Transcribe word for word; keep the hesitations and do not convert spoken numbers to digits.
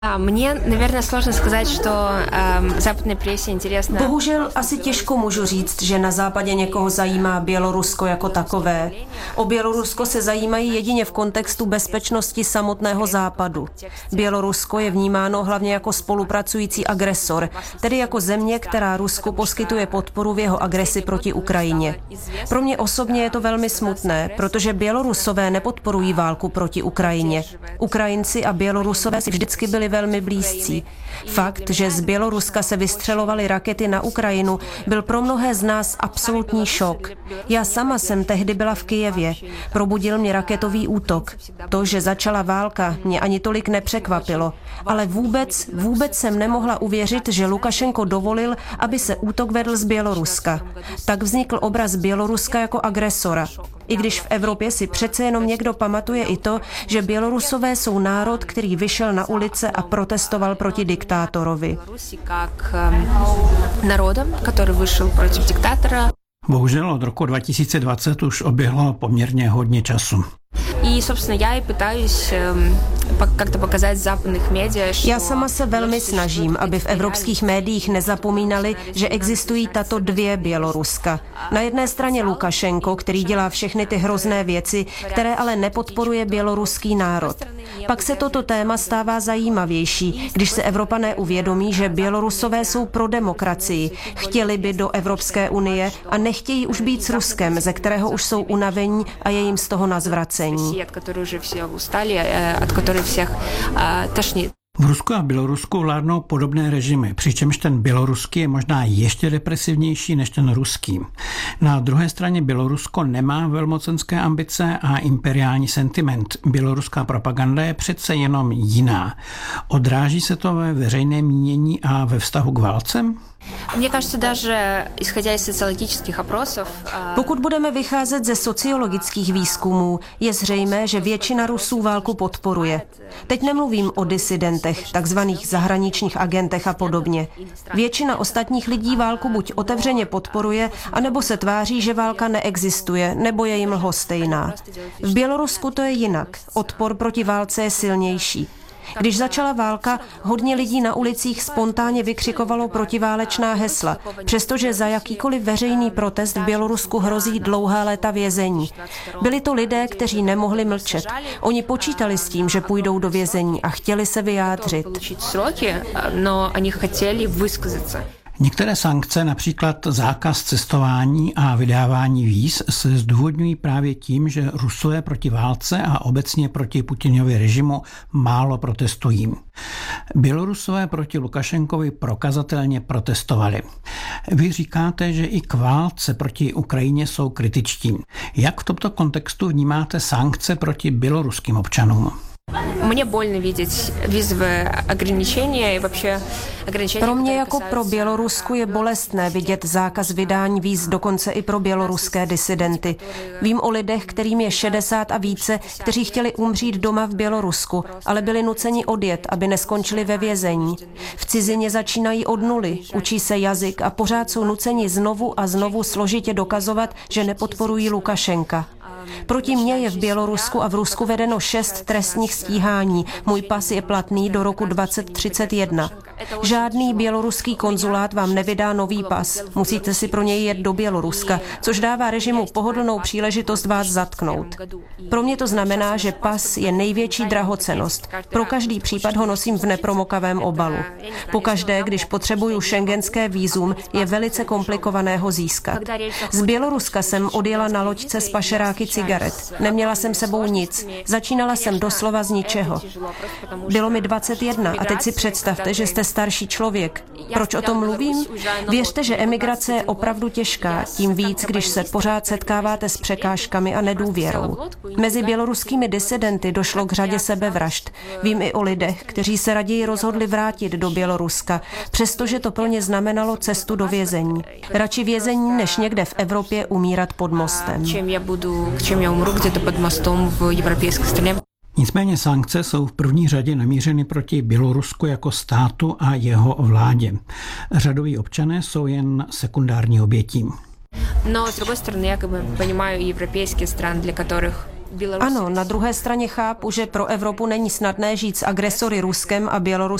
Mně, naверное, sложно сказать, что э, západní presse интересно. Bohužel asi těžko můžu říct, že na západě někoho zajímá Bělorusko jako takové. O Bělorusko se zajímají jedině v kontextu bezpečnosti samotného západu. Bělorusko je vnímáno hlavně jako spolupracující agresor, tedy jako země, která Rusku poskytuje podporu v jeho agresi proti Ukrajině. Pro mě osobně je to velmi smutné, protože Bělorusové nepodporují válku proti Ukrajině. Ukrajinci a Bělorusové si vždycky byli velmi blízcí. Fakt, že z Běloruska se vystřelovaly rakety na Ukrajinu, byl pro mnohé z nás absolutní šok. Já sama jsem tehdy byla v Kyjevě. Probudil mě raketový útok. To, že začala válka, mě ani tolik nepřekvapilo. Ale vůbec, vůbec jsem nemohla uvěřit, že Lukašenko dovolil, aby se útok vedl z Běloruska. Tak vznikl obraz Běloruska jako agresora. I když v Evropě si přece jenom někdo pamatuje i to, že Bělorusové jsou národ, který vyšel na ulice a protestoval proti diktátorovi. Národem, který vyšel proti diktátora. Bohužel od roku dva tisíce dvacet už oběhlo poměrně hodně času. И, собственно, я и пытаюсь как-то показать в западных медиа, что... Já sama se velmi snažím, aby v evropských médiích nezapomínali, že existují tato dvě Běloruska. Na jedné straně Lukašenko, který dělá všechny ty hrozné věci, které ale nepodporuje běloruský národ. Pak se toto téma stává zajímavější, když se Evropané uvědomí, že Bělorusové jsou pro demokracii, chtěli by do Evropské unie a nechtějí už být s Ruskem, ze kterého už jsou unavení a je jim z toho na zvracení. V Rusku a Bělorusku vládnou podobné režimy, přičemž ten běloruský je možná ještě represivnější než ten ruský. Na druhé straně Bělorusko nemá velmocenské ambice a imperiální sentiment. Běloruská propaganda je přece jenom jiná. Odráží se to ve veřejném mínění a ve vztahu k válce? Mně кажется, даже исходя из социологических опросов. Pokud budeme vycházet ze sociologických výzkumů, je zřejmé, že většina Rusů válku podporuje. Teď nemluvím o disidentech, takzvaných zahraničních agentech a podobně. Většina ostatních lidí válku buď otevřeně podporuje, anebo se tváří, že válka neexistuje, nebo je jim lhostejná. V Bělorusku to je jinak. Odpor proti válce je silnější. Když začala válka, hodně lidí na ulicích spontánně vykřikovalo protiválečná hesla, přestože za jakýkoliv veřejný protest v Bělorusku hrozí dlouhá léta vězení. Byli to lidé, kteří nemohli mlčet. Oni počítali s tím, že půjdou do vězení a chtěli se vyjádřit. Některé sankce, například zákaz cestování a vydávání víz, se zdůvodňují právě tím, že Rusové proti válce a obecně proti Putinově režimu málo protestují. Bělorusové proti Lukašenkovi prokazatelně protestovali. Vy říkáte, že i k válce proti Ukrajině jsou kritičtí. Jak v tomto kontextu vnímáte sankce proti běloruským občanům? Mně больно vidět vízové ограничения и вообще ограничения. Pro mě jako pro Bělorusku je bolestné vidět zákaz vydání víz dokonce i pro běloruské disidenty. Vím o lidech, kterým je šedesát a více, kteří chtěli umřít doma v Bělorusku, ale byli nuceni odjet, aby neskončili ve vězení. V cizině začínají od nuly, učí se jazyk a pořád jsou nuceni znovu a znovu složitě dokazovat, že nepodporují Lukašenka. Proti mně je v Bělorusku a v Rusku vedeno šest trestních stíhání. Můj pas je platný do roku dvacet třicet jedna. Žádný běloruský konzulát vám nevydá nový pas. Musíte si pro něj jet do Běloruska, což dává režimu pohodlnou příležitost vás zatknout. Pro mě to znamená, že pas je největší drahocennost. Pro každý případ ho nosím v nepromokavém obalu. Pokaždé, když potřebuju šengenské vízum, je velice komplikované ho získat. Z Běloruska jsem odjela na loďce s pašeráky cigaret. Neměla jsem sebou nic. Začínala jsem doslova z ničeho. Bylo mi dvacet jedna a teď si představte, že jste starší člověk. Proč o tom mluvím? Věřte, že emigrace je opravdu těžká, tím víc, když se pořád setkáváte s překážkami a nedůvěrou. Mezi běloruskými disidenty došlo k řadě sebevražd. Vím i o lidech, kteří se raději rozhodli vrátit do Běloruska, přestože to pro ně znamenalo cestu do vězení. Radši vězení, než někde v Evropě umírat pod mostem. Čím já umru kde-to pod mostem v evropské straně. Nicméně sankce jsou v první řadě namířeny proti Bělorusku jako státu a jeho vládě. Řadoví občané jsou jen sekundární obětí. No, z druhé strany, jak by poнимаю, evropské strany, для которых Ano, na druhé straně chápu, že pro Evropu není snadné žít s agresory Ruskem a Běloruskem